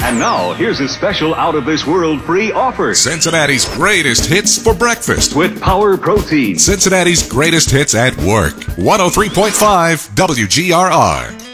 And now, here's a special out-of-this-world free offer. Cincinnati's greatest hits for breakfast. With Power Protein. Cincinnati's greatest hits at work. 103.5 WGRR.